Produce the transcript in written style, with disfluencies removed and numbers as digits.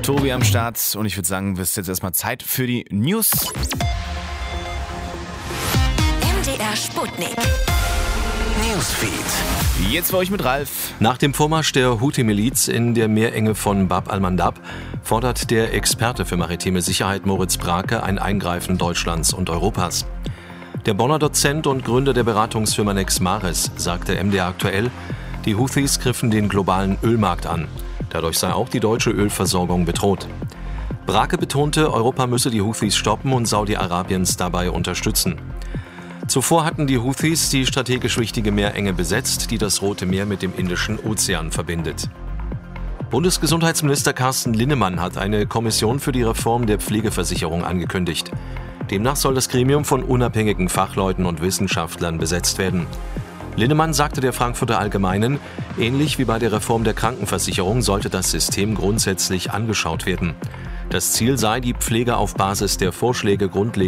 Tobi am Start und ich würde sagen, es ist jetzt erstmal Zeit für die News. MDR Sputnik. Newsfeed. Jetzt für euch mit Ralf. Nach dem Vormarsch der Houthi-Miliz in der Meerenge von Bab al-Mandab fordert der Experte für maritime Sicherheit Moritz Brake ein Eingreifen Deutschlands und Europas. Der Bonner Dozent und Gründer der Beratungsfirma Nexmaris sagte MDR aktuell, die Houthis griffen den globalen Ölmarkt an. Dadurch sei auch die deutsche Ölversorgung bedroht. Brake betonte, Europa müsse die Houthis stoppen und Saudi-Arabiens dabei unterstützen. Zuvor hatten die Houthis die strategisch wichtige Meerenge besetzt, die das Rote Meer mit dem Indischen Ozean verbindet. Bundesgesundheitsminister Carsten Linnemann hat eine Kommission für die Reform der Pflegeversicherung angekündigt. Demnach soll das Gremium von unabhängigen Fachleuten und Wissenschaftlern besetzt werden. Linnemann sagte der Frankfurter Allgemeinen, ähnlich wie bei der Reform der Krankenversicherung sollte das System grundsätzlich angeschaut werden. Das Ziel sei, die Pflege auf Basis der Vorschläge grundlegend